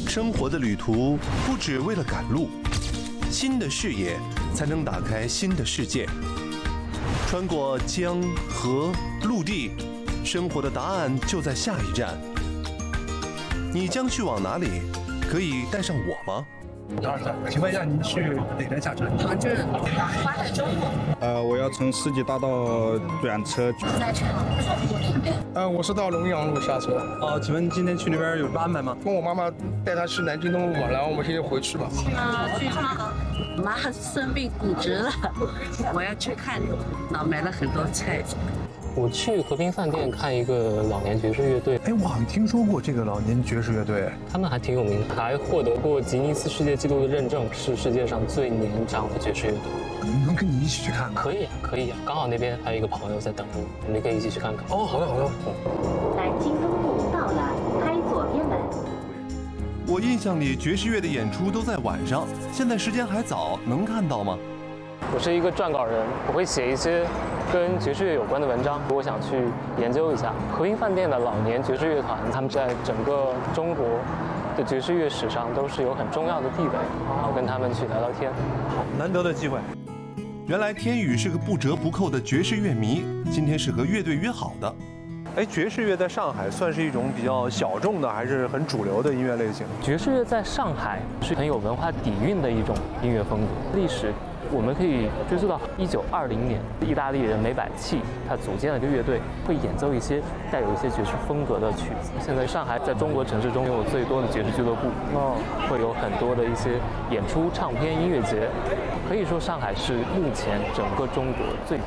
生活的旅途不只为了赶路，新的视野才能打开新的世界。穿过江河陆地，生活的答案就在下一站。你将去往哪里？可以带上我吗？ 请问一下，您去哪边下车？ 杭州花海中路。 我要从世纪大道转车。 在长春。 我是到龙阳路下车。 请问今天去那边有什么安排吗？ 跟我妈妈带她去南京东路嘛，然后我们现在回去吧。 去妈生病骨折了，我要去看，然后买了很多菜。 我去和平饭店看一个老年爵士乐队。 我好像听说过这个老年爵士乐队， 他们还挺有名的，还获得过吉尼斯世界纪录的认证，是世界上最年长的爵士乐队。 能跟你一起去看吗？ 可以啊，可以啊，刚好那边还有一个朋友在等着我，你可以一起去看看。 好的好的。 南京东路到了，开左边门。 我印象里爵士乐的演出都在晚上，现在时间还早，能看到吗？ 我是一个撰稿人，我会写一些跟爵士乐有关的文章，我想去研究一下和平饭店的老年爵士乐团，他们在整个中国的爵士乐史上都是有很重要的地位，然后跟他们去聊聊天。 难得的机会。原来天宇是个不折不扣的爵士乐迷，今天是和乐队约好的。爵士乐在上海算是一种比较小众的，还是很主流的音乐类型？ 爵士乐在上海是很有文化底蕴的一种音乐风格，历史我们可以追溯到1920年，意大利人梅百器他组建了一个乐队，会演奏一些带有一些爵士风格的曲子。现在上海在中国城市中拥有最多的爵士俱乐部，会有很多的一些演出、唱片、音乐节，可以说上海是目前整个中国最